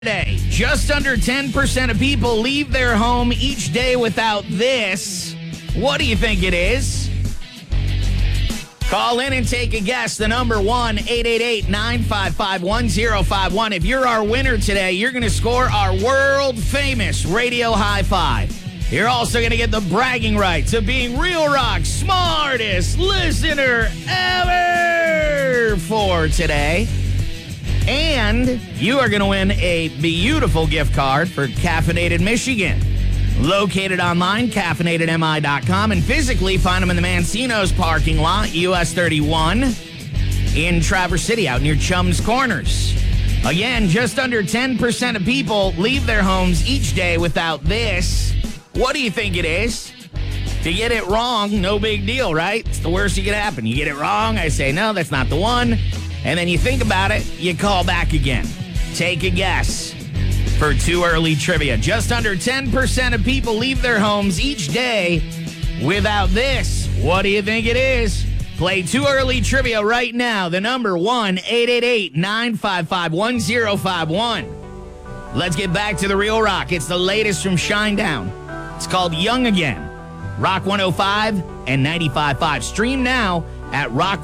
Today, just under 10% of people leave their home each day without this. What do you think it is? Call in and take a guess. The number 1-888-955-1051. If you're our winner today, you're going to score our world-famous radio high five. You're also going to get the bragging rights of being Real Rock's smartest listener ever for today. And you are going to win a beautiful gift card for Caffeinated Michigan. Located online, caffeinatedmi.com, and physically find them in the Mancino's parking lot, US 31, in Traverse City, out near Chum's Corners. Again, just under 10% of people leave their homes each day without this. What do you think it is? If you get it wrong, no big deal, right? It's the worst that could happen. You get it wrong, I say, no, that's not the one. And then you think about it, you call back again. Take a guess for Too Early Trivia. Just under 10% of people leave their homes each day without this. What do you think it is? Play Too Early Trivia right now. The number 1-888-955-1051. Let's get back to the Real Rock. It's the latest from Shinedown. It's called Young Again. Rock 105 and 95.5. Stream now at Rock